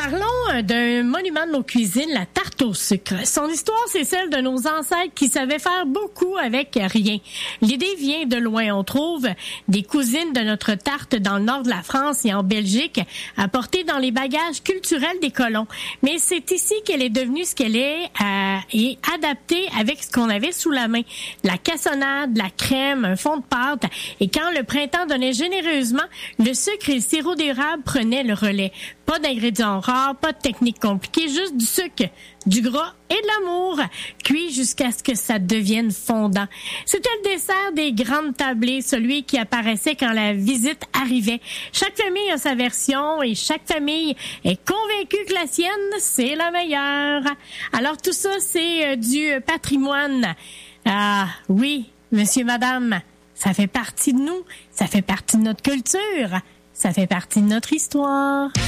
Parlons d'un monument de nos cuisines, la tarte au sucre. Son histoire, c'est celle de nos ancêtres qui savaient faire beaucoup avec rien. L'idée vient de loin. On trouve des cousines de notre tarte dans le nord de la France et en Belgique, apportées dans les bagages culturels des colons. Mais c'est ici qu'elle est devenue ce qu'elle est et adaptée avec ce qu'on avait sous la main. La cassonade, la crème, un fond de pâte. Et quand le printemps donnait généreusement, le sucre et le sirop d'érable prenaient le relais. Pas d'ingrédients rares, pas de technique compliquée, juste du sucre, du gras et de l'amour, cuit jusqu'à ce que ça devienne fondant. C'était le dessert des grandes tablées, celui qui apparaissait quand la visite arrivait. Chaque famille a sa version et chaque famille est convaincue que la sienne, c'est la meilleure. Alors tout ça, c'est du patrimoine. Ah oui, monsieur, madame, ça fait partie de nous, ça fait partie de notre culture, ça fait partie de notre histoire.